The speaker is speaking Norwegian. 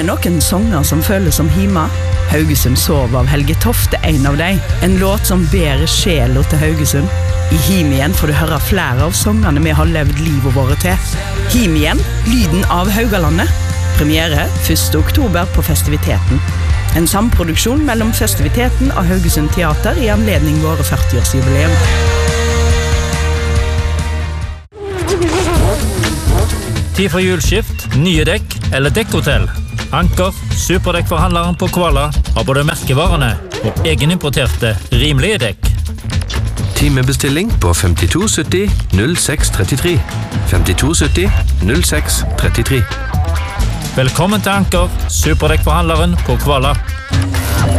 noen sanger som føles som hima? Haugesund sov av Helge Toft en av dem. En låt som bærer sjela til Haugesund. I Him igjen får du høre flere av sangene vi har levd livet våre til. Him igjen, lyden av Haugalandet. Premiere 1. oktober på Festiviteten. En samproduksjon mellom Festiviteten og Haugesund Teater i anledning våre 40-årsjubileum. Tid for hjulskift, nye dekk eller dekkhotell. Anker, superdekkforhandleren på Kvala, har både merkevarene og egenimporterte rimelige dekk. Timebestilling på 5270 0633. 5270 0633. Velkommen til Anker, superdekkforhandleren på Kvala.